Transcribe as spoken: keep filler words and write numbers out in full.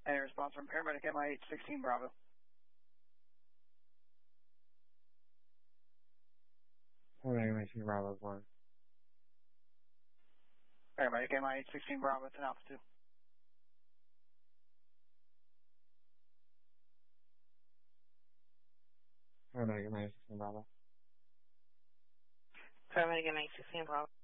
Any response from paramedic M I eight sixteen Bravo? Paramedic M I eight sixteen Bravo one. Paramedic M I eight sixteen Bravo, it's an Alpha two. Paramedic M I eight sixteen Bravo. Paramedic M I eight sixteen Bravo.